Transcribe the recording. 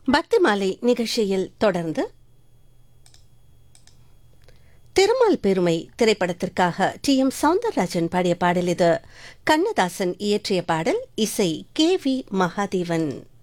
பக்தி மாலை நிகழ்ச்சியில் தொடர்ந்து திருமால் பெருமை திரைப்படத்திற்காக டி.எம். சௌந்தரராஜன் பாடிய பாடல் இது. கண்ணதாசன் இயற்றிய பாடல், இசை கே.வி. மகாதேவன்.